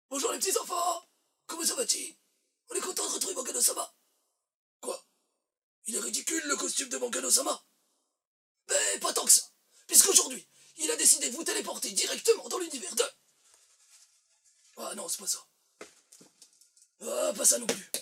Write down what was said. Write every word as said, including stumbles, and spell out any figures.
Bonjour les petits enfants. Comment ça va-t-il? On est content de retrouver Bankano-sama. Quoi? Il est ridicule le costume de Bankano-sama? Mais pas tant que ça, puisqu'aujourd'hui, il a décidé de vous téléporter directement dans l'univers de... Ah non, c'est pas ça. Ah, pas ça non plus.